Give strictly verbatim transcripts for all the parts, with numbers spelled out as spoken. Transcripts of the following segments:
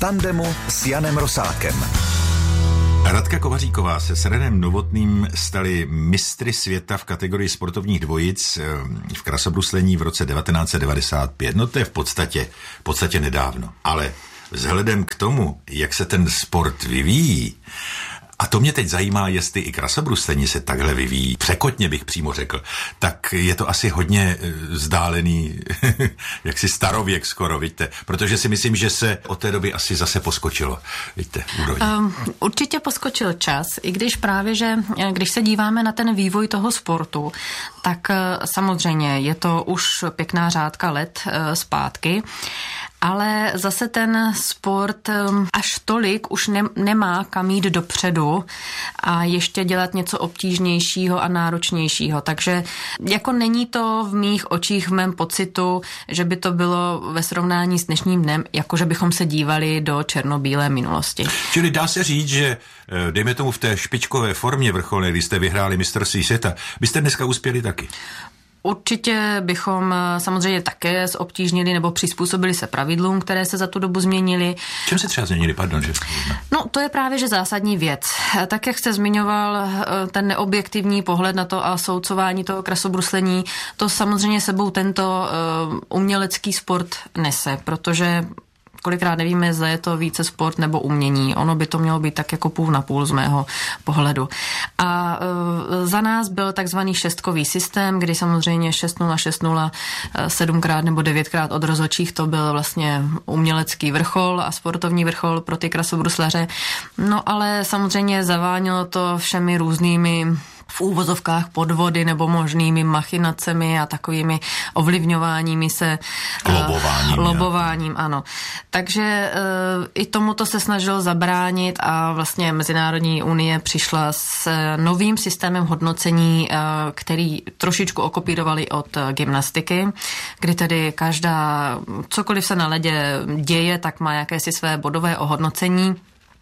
tandemu s Janem Rosálkem. Radka Kovaříková se s Renem Novotným stali mistry světa v kategorii sportovních dvojic v krasobruslení v roce devatenáct set devadesát pět. No to je v podstatě, v podstatě nedávno. Ale vzhledem k tomu, jak se ten sport vyvíjí, a to mě teď zajímá, jestli i krasobruslení se takhle vyvíjí, překotně bych přímo řekl, tak je to asi hodně vzdálený, jaksi starověk skoro, vidíte, protože si myslím, že se od té doby asi zase poskočilo, vidíte, úrovně. Um, určitě poskočil čas, i když právě, že když se díváme na ten vývoj toho sportu, tak samozřejmě je to už pěkná řádka let uh, zpátky, ale zase ten sport až tolik už ne, nemá kam jít dopředu a ještě dělat něco obtížnějšího a náročnějšího. Takže jako není to v mých očích, v mém pocitu, že by to bylo ve srovnání s dnešním dnem, jako že bychom se dívali do černobílé minulosti. Čili dá se říct, že dejme tomu v té špičkové formě vrcholné, kdy jste vyhráli mistrovství světa, byste dneska uspěli taky? Určitě bychom samozřejmě také zobtížnili nebo přizpůsobili se pravidlům, které se za tu dobu změnily. Čem se třeba změnili, pardon? Že... No, to je právě, že zásadní věc. Tak, jak jste zmiňoval, ten neobjektivní pohled na to a soucování toho krasobruslení, to samozřejmě sebou tento umělecký sport nese, protože kolikrát nevíme, zda je to více sport nebo umění. Ono by to mělo být tak jako půl na půl z mého pohledu. A e, za nás byl takzvaný šestkový systém, kdy samozřejmě šest nula, šest nula, sedmkrát nebo devětkrát od rozhodčích to byl vlastně umělecký vrchol a sportovní vrchol pro ty krasobruslaře. No ale samozřejmě zavánělo to všemi různými v úvozovkách podvody nebo možnými machinacemi a takovými ovlivňováními se. Lobováním. Lobováním, ano. Takže e, i tomuto se snažilo zabránit a vlastně Mezinárodní unie přišla s novým systémem hodnocení, e, který trošičku okopírovali od gymnastiky, kdy tedy každá, cokoliv se na ledě děje, tak má jakési své bodové ohodnocení.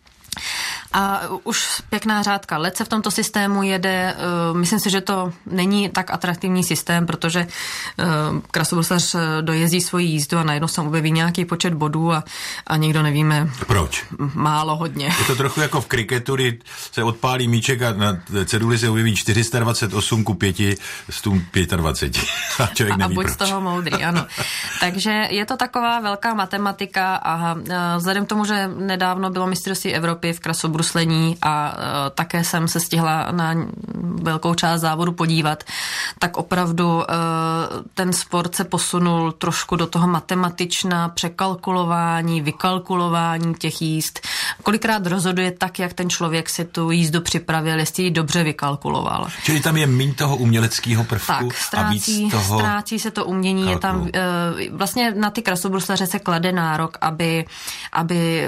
A už pěkná řádka let se v tomto systému jede. Myslím si, že to není tak atraktivní systém, protože krasobruslař dojezdí svoji jízdu a najednou se objeví nějaký počet bodů a, a nikdo nevíme. Proč? Málo, hodně. Je to trochu jako v kriketu, kdy se odpálí míček a na ceduli se objeví čtyři sta dvacet osm ku pěti stu dvaceti pěti. A člověk neví a buď proč. Z toho moudrý, ano. Takže je to taková velká matematika a vzhledem k tomu, že nedávno bylo mistrovství Evropy v krasobruslení a e, také jsem se stihla na velkou část závodu podívat, tak opravdu e, ten sport se posunul trošku do toho matematična, překalkulování, vykalkulování těch jízd. Kolikrát rozhoduje tak, jak ten člověk si tu jízdu připravil, jestli ji dobře vykalkuloval. Čili tam je míň toho uměleckého prvku tak, ztrácí, a víc toho... ztrácí se to umění. Je tam, e, vlastně na ty krasobruslaře se klade nárok, aby, aby e,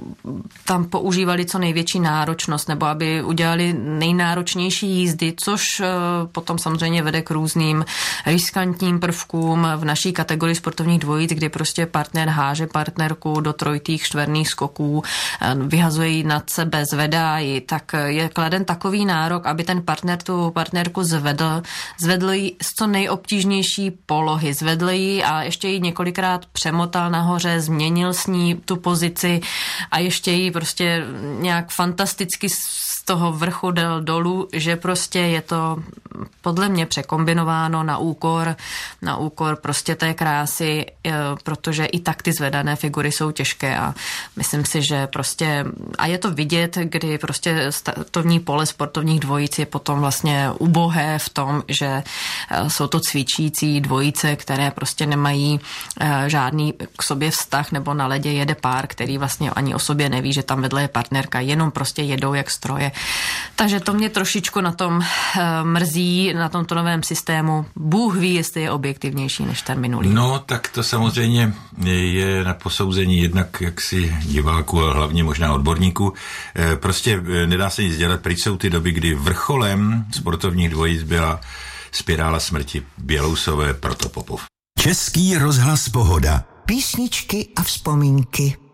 tam používali co největší náročnost, nebo aby udělali nejnáročnější jízdy, což potom samozřejmě vede k různým riskantním prvkům v naší kategorii sportovních dvojic, kdy prostě partner háže partnerku do trojitých, čtverných skoků, vyhazuje ji nad sebe, zvedá ji, tak je kladen takový nárok, aby ten partner tu partnerku zvedl, zvedl ji z co nejobtížnější polohy, zvedl ji a ještě ji několikrát přemotal nahoře, změnil s ní tu pozici a ještě ji prostě nějak fantasticky z toho vrchu dal dolů, že prostě je to podle mě překombinováno na úkor, na úkor prostě té krásy, protože i tak ty zvedané figury jsou těžké a myslím si, že prostě, a je to vidět, kdy prostě startovní pole sportovních dvojic je potom vlastně ubohé v tom, že jsou to cvičící dvojice, které prostě nemají žádný k sobě vztah, nebo na ledě jede pár, který vlastně ani o sobě neví, že tam vedle je partnerka, jenom prostě jedou jak stroje. Takže to mě trošičku na tom mrzí, na tomto novém systému. Bůh ví, jestli je objektivnější než ten minulý. No, tak to samozřejmě je na posouzení jednak jaksi diváků, ale hlavně možná odborníků. Prostě nedá se nic dělat, pryč jsou ty doby, kdy vrcholem sportovních dvojic byla spirála smrti Bělousové Protopopov. Český rozhlas Pohoda. Písničky a vzpomínky.